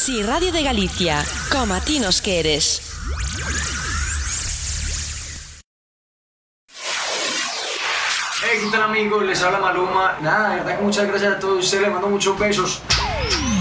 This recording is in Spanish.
Sí, Radio de Galicia, como a ti nos queres. Hey, ¿qué tal amigos? Les habla Maluma. Nada, de verdad que muchas gracias a todos ustedes, les mando muchos besos.